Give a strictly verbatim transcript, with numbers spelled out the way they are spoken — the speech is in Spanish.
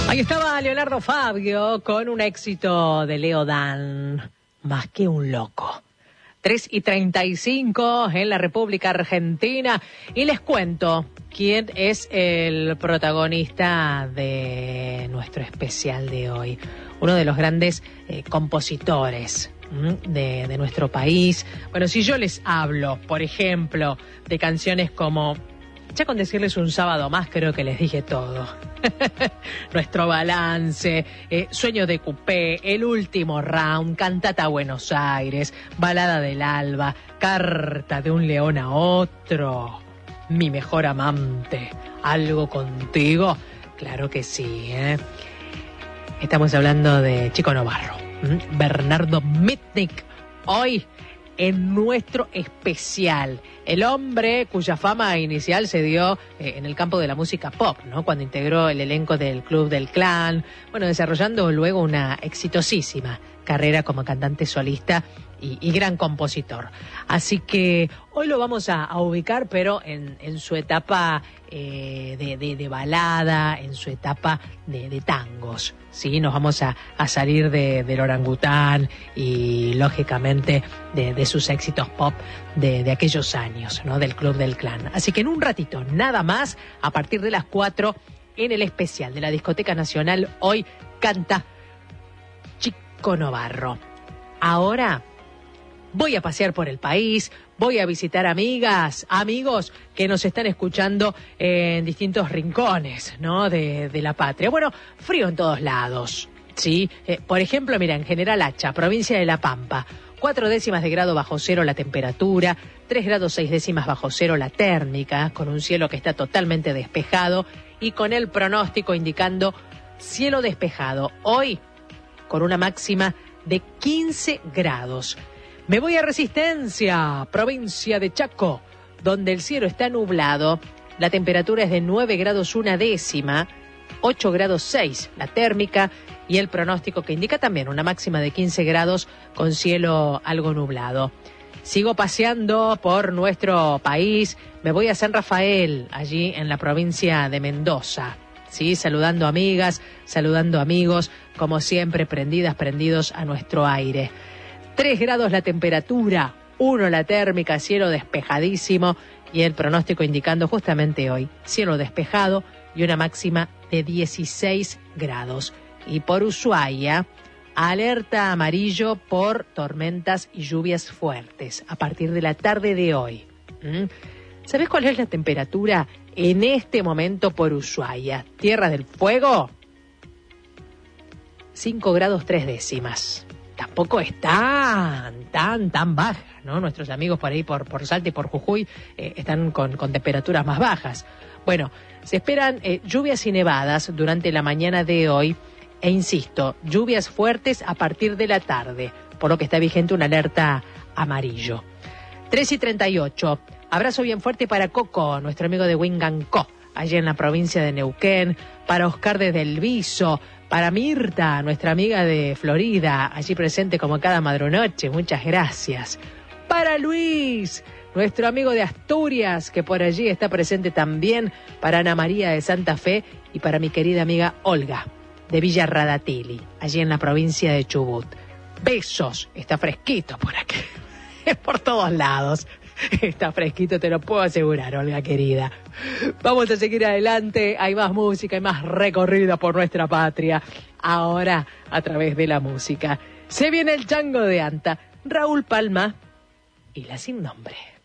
Ahí estaba Leonardo Fabio con un éxito de Leo Dan, Más que un loco. tres y treinta y cinco en la República Argentina. Y les cuento quién es el protagonista de nuestro especial de hoy. Uno de los grandes eh, compositores de, de nuestro país. Bueno, si yo les hablo, por ejemplo, de canciones como... Ya con decirles un sábado más creo que les dije todo. Nuestro balance, eh, Sueño de Cupé, El último round, Cantata a Buenos Aires, Balada del Alba, Carta de un león a otro, Mi mejor amante, Algo contigo. Claro que sí, ¿eh? Estamos hablando de Chico Novarro, ¿m? Bernardo Mitnick, hoy en nuestro especial. El hombre cuya fama inicial se dio eh, en el campo de la música pop, ¿no? Cuando integró el elenco del Club del Clan, bueno, desarrollando luego una exitosísima carrera como cantante solista y, y gran compositor. Así que hoy lo vamos a, a ubicar, pero en, en su etapa eh, de, de, de balada, en su etapa de, de tangos. Sí, nos vamos a, a salir de, del orangután y, lógicamente, de, de sus éxitos pop de, de aquellos años, ¿no? Del Club del Clan. Así que en un ratito, nada más, a partir de las cuatro, en el especial de la Discoteca Nacional, hoy canta Chico Novarro. Ahora voy a pasear por el país, voy a visitar amigas, amigos que nos están escuchando en distintos rincones, ¿no? de, de la patria. Bueno, frío en todos lados, ¿sí? Eh, por ejemplo, mira, en General Hacha, provincia de La Pampa, cuatro décimas de grado bajo cero la temperatura, tres grados seis décimas bajo cero la térmica, con un cielo que está totalmente despejado y con el pronóstico indicando cielo despejado. Hoy, con una máxima de quince grados. Me voy a Resistencia, provincia de Chaco, donde el cielo está nublado, la temperatura es de nueve grados una décima, ocho grados seis la térmica y el pronóstico que indica también una máxima de quince grados con cielo algo nublado. Sigo paseando por nuestro país, me voy a San Rafael, allí en la provincia de Mendoza. Sí, saludando amigas, saludando amigos, como siempre prendidas, prendidos a nuestro aire. tres grados la temperatura, uno la térmica, cielo despejadísimo y el pronóstico indicando justamente hoy cielo despejado y una máxima de dieciséis grados. Y por Ushuaia, alerta amarillo por tormentas y lluvias fuertes a partir de la tarde de hoy. ¿Mm? ¿Sabés cuál es la temperatura en este momento por Ushuaia? Tierra del Fuego, cinco grados tres décimas. Tampoco es tan, tan, tan baja, ¿no? Nuestros amigos por ahí, por, por Salta y por Jujuy, eh, están con, con temperaturas más bajas. Bueno, se esperan eh, lluvias y nevadas durante la mañana de hoy, e insisto, lluvias fuertes a partir de la tarde, por lo que está vigente una alerta amarillo. tres y treinta y ocho. Abrazo bien fuerte para Coco, nuestro amigo de Wingancó, allí en la provincia de Neuquén, para Oscar desde El Viso, para Mirta, nuestra amiga de Florida, allí presente como cada madrunoche, muchas gracias. Para Luis, nuestro amigo de Asturias, que por allí está presente también, para Ana María de Santa Fe y para mi querida amiga Olga, de Villa Radatili, allí en la provincia de Chubut. Besos, está fresquito por aquí, por todos lados. Está fresquito, te lo puedo asegurar, Olga querida. Vamos a seguir adelante, hay más música, hay más recorrida por nuestra patria. Ahora, a través de la música. Se viene el chango de Anta, Raúl Palma y la sin nombre.